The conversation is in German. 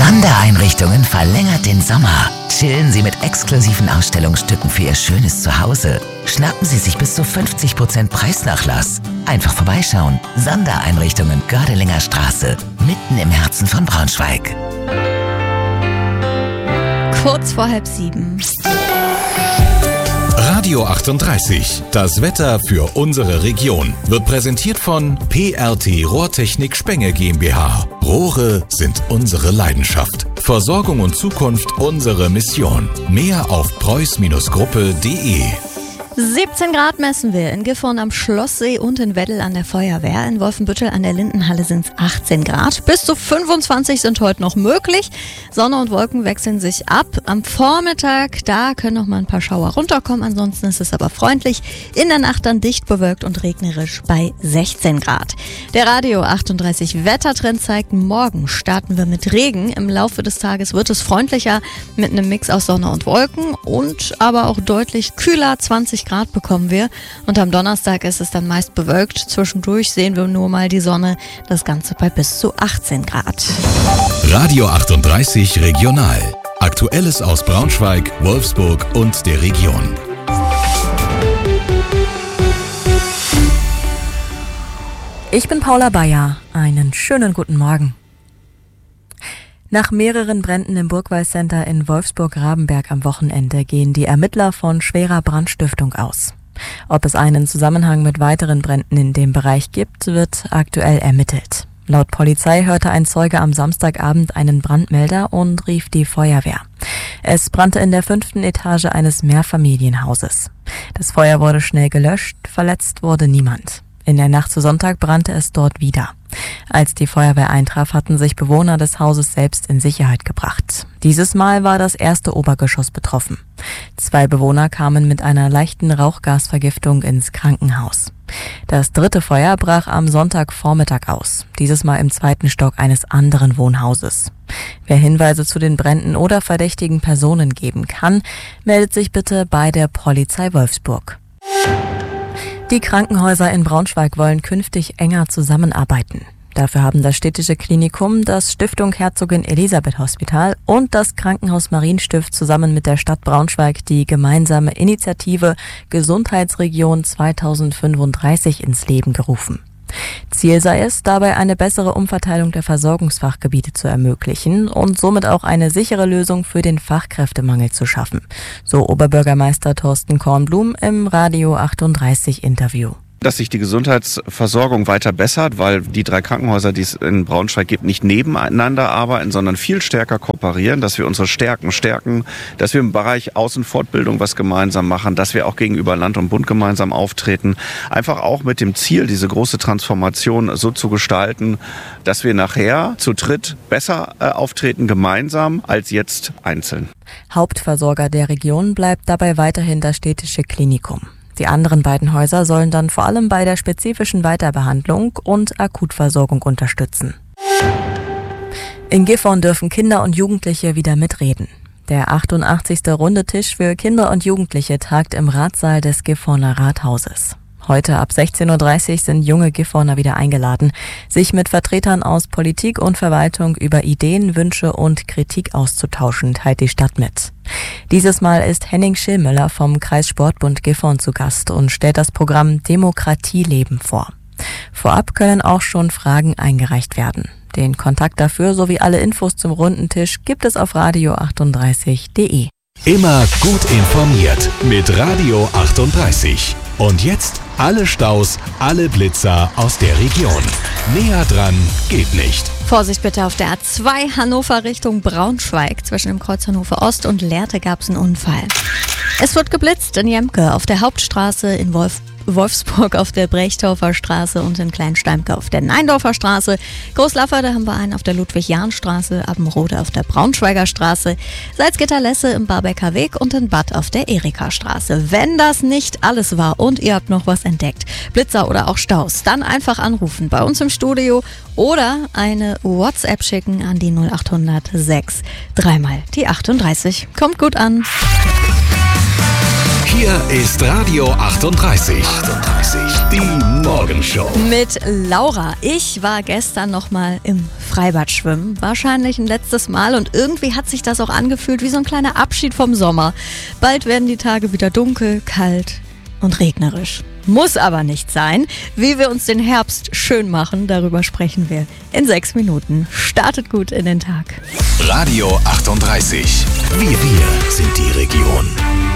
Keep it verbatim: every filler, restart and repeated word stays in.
Sondereinrichtungen verlängert den Sommer. Chillen Sie mit exklusiven Ausstellungsstücken für Ihr schönes Zuhause. Schnappen Sie sich bis zu fünfzig Prozent Preisnachlass. Einfach vorbeischauen. Sondereinrichtungen Gördelinger Straße, mitten im Herzen von Braunschweig. Kurz vor halb sieben. Radio achtunddreißig, das Wetter für unsere Region, wird präsentiert von P R T Rohrtechnik Spenge GmbH. Rohre sind unsere Leidenschaft. Versorgung und Zukunft unsere Mission. Mehr auf preuß Gruppe punkt de. siebzehn Grad messen wir in Gifhorn am Schlosssee und in Weddel an der Feuerwehr. In Wolfenbüttel an der Lindenhalle sind es achtzehn Grad. Bis zu fünfundzwanzig sind heute noch möglich. Sonne und Wolken wechseln sich ab. Am Vormittag, da können noch mal ein paar Schauer runterkommen. Ansonsten ist es aber freundlich. In der Nacht dann dicht bewölkt und regnerisch bei sechzehn Grad. Der Radio achtunddreißig Wettertrend zeigt, morgen starten wir mit Regen. Im Laufe des Tages wird es freundlicher mit einem Mix aus Sonne und Wolken und aber auch deutlich kühler, zwanzig Grad bekommen wir. Und am Donnerstag ist es dann meist bewölkt. Zwischendurch sehen wir nur mal die Sonne. Das Ganze bei bis zu achtzehn Grad. Radio achtunddreißig Regional. Aktuelles aus Braunschweig, Wolfsburg und der Region. Ich bin Paula Bayer. Einen schönen guten Morgen. Nach mehreren Bränden im Burgwall-Center in Wolfsburg-Rabenberg am Wochenende gehen die Ermittler von schwerer Brandstiftung aus. Ob es einen Zusammenhang mit weiteren Bränden in dem Bereich gibt, wird aktuell ermittelt. Laut Polizei hörte ein Zeuge am Samstagabend einen Brandmelder und rief die Feuerwehr. Es brannte in der fünften Etage eines Mehrfamilienhauses. Das Feuer wurde schnell gelöscht, verletzt wurde niemand. In der Nacht zu Sonntag brannte es dort wieder. Als die Feuerwehr eintraf, hatten sich Bewohner des Hauses selbst in Sicherheit gebracht. Dieses Mal war das erste Obergeschoss betroffen. Zwei Bewohner kamen mit einer leichten Rauchgasvergiftung ins Krankenhaus. Das dritte Feuer brach am Sonntagvormittag aus, dieses Mal im zweiten Stock eines anderen Wohnhauses. Wer Hinweise zu den Bränden oder verdächtigen Personen geben kann, meldet sich bitte bei der Polizei Wolfsburg. Die Krankenhäuser in Braunschweig wollen künftig enger zusammenarbeiten. Dafür haben das städtische Klinikum, das Stiftung Herzogin Elisabeth Hospital und das Krankenhaus Marienstift zusammen mit der Stadt Braunschweig die gemeinsame Initiative Gesundheitsregion zweitausendfünfunddreißig ins Leben gerufen. Ziel sei es, dabei eine bessere Umverteilung der Versorgungsfachgebiete zu ermöglichen und somit auch eine sichere Lösung für den Fachkräftemangel zu schaffen, so Oberbürgermeister Thorsten Kornblum im Radio achtunddreißig Interview. Dass sich die Gesundheitsversorgung weiter bessert, weil die drei Krankenhäuser, die es in Braunschweig gibt, nicht nebeneinander arbeiten, sondern viel stärker kooperieren, dass wir unsere Stärken stärken, dass wir im Bereich Außenfortbildung was gemeinsam machen, dass wir auch gegenüber Land und Bund gemeinsam auftreten. Einfach auch mit dem Ziel, diese große Transformation so zu gestalten, dass wir nachher zu dritt besser äh, auftreten, gemeinsam, als jetzt einzeln. Hauptversorger der Region bleibt dabei weiterhin das städtische Klinikum. Die anderen beiden Häuser sollen dann vor allem bei der spezifischen Weiterbehandlung und Akutversorgung unterstützen. In Gifhorn dürfen Kinder und Jugendliche wieder mitreden. Der achtundachtzigste Runde Tisch für Kinder und Jugendliche tagt im Ratssaal des Gifhorner Rathauses. Heute ab sechzehn Uhr dreißig sind junge Gifhorner wieder eingeladen, sich mit Vertretern aus Politik und Verwaltung über Ideen, Wünsche und Kritik auszutauschen, teilt die Stadt mit. Dieses Mal ist Henning Schillmüller vom Kreissportbund Gifhorn zu Gast und stellt das Programm Demokratie leben vor. Vorab können auch schon Fragen eingereicht werden. Den Kontakt dafür sowie alle Infos zum runden Tisch gibt es auf radio achtunddreißig punkt de. Immer gut informiert mit Radio achtunddreißig. Und jetzt alle Staus, alle Blitzer aus der Region. Näher dran geht nicht. Vorsicht bitte auf der A zwei Hannover Richtung Braunschweig. Zwischen dem Kreuz Hannover Ost und Lehrte gab es einen Unfall. Es wird geblitzt in Jemke auf der Hauptstraße, in Wolf Wolfsburg auf der Brechdorfer Straße und in Kleinsteimke auf der Neindorfer Straße. Großlafferde haben wir einen auf der Ludwig-Jahn-Straße, Abbenrode auf der Braunschweiger Straße, Salzgitter-Lesse im Barbecker Weg und in Bad auf der Erika-Straße. Wenn das nicht alles war und ihr habt noch was entdeckt, Blitzer oder auch Staus, dann einfach anrufen bei uns im Studio oder eine WhatsApp schicken an die null achthundert sechs, dreimal die achtunddreißig. Kommt gut an. Hier ist Radio achtunddreißig. achtunddreißig, die Morgenshow. Mit Laura. Ich war gestern noch mal im Freibad schwimmen. Wahrscheinlich ein letztes Mal. Und irgendwie hat sich das auch angefühlt wie so ein kleiner Abschied vom Sommer. Bald werden die Tage wieder dunkel, kalt und regnerisch. Muss aber nicht sein. Wie wir uns den Herbst schön machen, darüber sprechen wir in sechs Minuten. Startet gut in den Tag. Radio achtunddreißig. Wir, wir sind die Region.